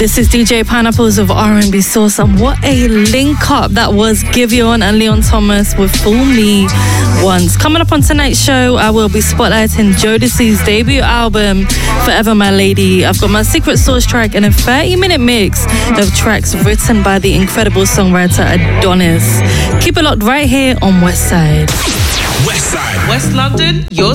This is DJ Pineapples of R&B Source, and what a link up that was. Giveon and Leon Thomas with Fool Me Once. Coming up on tonight's show, I will be spotlighting Jodeci's debut album, Forever My Lady. I've got my Secret Sauce track and a 30-minute mix of tracks written by the incredible songwriter Adonis. Keep it locked right here on Westside. West London, your